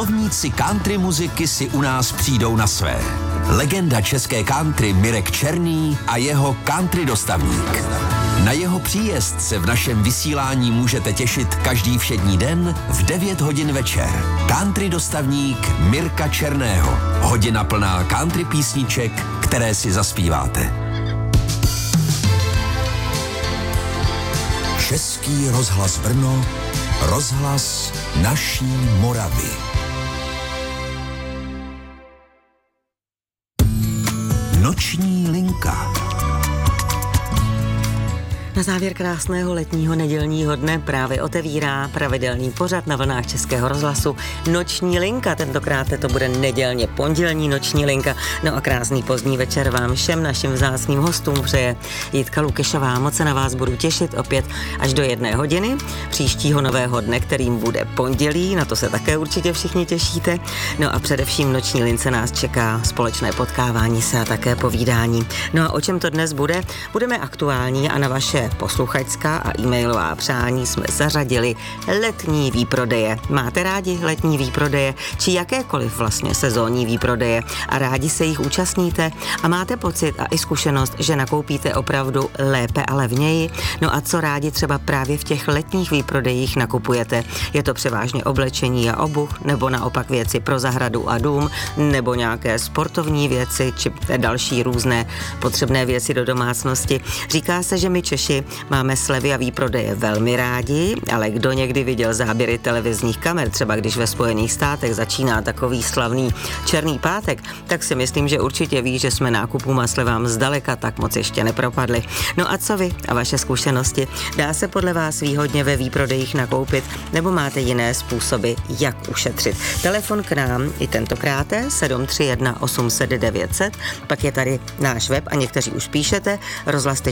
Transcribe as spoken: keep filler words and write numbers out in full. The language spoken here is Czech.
Milovníci country muziky si u nás přijdou na své. Legenda české country Mirek Černý a jeho country dostavník. Na jeho příjezd se v našem vysílání můžete těšit každý všední den v devět hodin večer. Country dostavník Mirka Černého. Hodina plná country písniček, které si zaspíváte. Český rozhlas Brno, rozhlas naší Moravy. Noční linka. Na závěr krásného letního nedělního dne právě otevírá pravidelný pořad na vlnách Českého rozhlasu Noční linka. Tentokrát to bude nedělně pondělní Noční linka. No a krásný pozdní večer vám všem našim vzácným hostům přeje Jitka Lukešová. Moc se na vás budu těšit opět až do jedné hodiny příštího nového dne, kterým bude pondělí. Na to se také určitě všichni těšíte. No a především Noční lince nás čeká společné potkávání se a také povídání. No a o čem to dnes bude? Budeme aktuální a na vaše posluchačská a e-mailová přání jsme zařadili letní výprodeje. Máte rádi letní výprodeje či jakékoliv vlastně sezónní výprodeje a rádi se jich účastníte a máte pocit a i zkušenost, že nakoupíte opravdu lépe a levněji? No a co rádi třeba právě v těch letních výprodejích nakupujete? Je to převážně oblečení a obuch nebo naopak věci pro zahradu a dům nebo nějaké sportovní věci či další různé potřebné věci do domácnosti? Říká se, že my Češi máme slevy a výprodeje velmi rádi, ale kdo někdy viděl záběry televizních kamer, třeba když ve Spojených státech začíná takový slavný černý pátek, tak si myslím, že určitě ví, že jsme nákupům a slevám zdaleka tak moc ještě nepropadli. No a co vy a vaše zkušenosti? Dá se podle vás výhodně ve výprodejích nakoupit nebo máte jiné způsoby, jak ušetřit? Telefon k nám i tentokrát sedm tři jedna osm set devět set, pak je tady náš web a někteří už píšete rozhlas